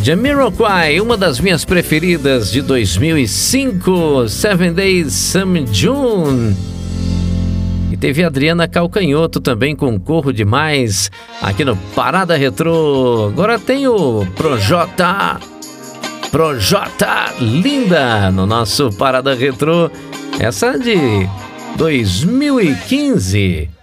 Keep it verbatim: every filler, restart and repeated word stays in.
Jamiroquai, uma das minhas preferidas de dois mil e cinco, Seven Days Some June. E teve a Adriana Calcanhoto também com Corro Demais aqui no Parada Retrô. Agora tem o Projota, Projota Linda no nosso Parada Retrô. Essa de dois mil e quinze.